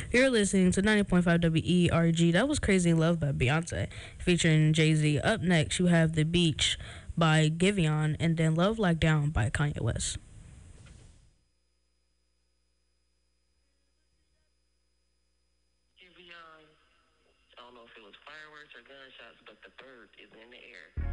You're listening to 90.5 WERG. That was Crazy in Love by Beyonce, featuring Jay Z. Up next, you have The Beach by Giveon, and then Love Like Down by Kanye West. Giveon. I don't know if it was fireworks or gunshots, but the bird is in the air.